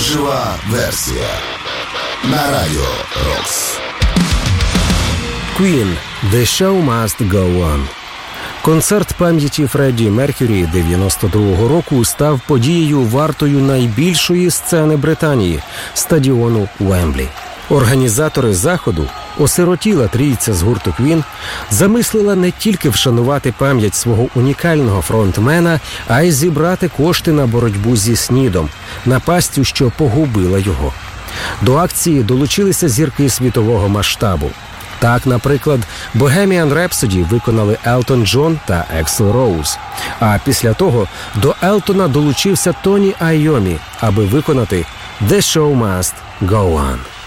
Жива версія на Радіо Рокс. Queen «The Show Must Go On». Концерт пам'яті Фредді Меркюрі 92-го року став подією вартою найбільшої сцени Британії – стадіону Уемблі. Організатори заходу, осиротіла трійця з гурту Queen, замислила не тільки вшанувати пам'ять свого унікального фронтмена, а й зібрати кошти на боротьбу зі СНІДом, напастю, що погубила його. До акції долучилися зірки світового масштабу. Так, наприклад, «Bohemian Rhapsody» виконали Елтон Джон та Ексл Роуз. А після того до Елтона долучився Тоні Айомі, аби виконати «The Show Must Go On».